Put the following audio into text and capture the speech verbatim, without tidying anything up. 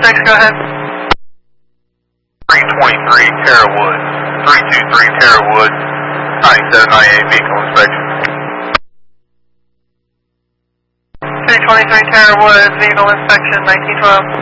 six, go ahead. three twenty-three Terra Woods, three two three Terra Woods, ninety-seven ninety-eight vehicle inspection. three twenty-three Terra Woods, vehicle inspection, nineteen twelve.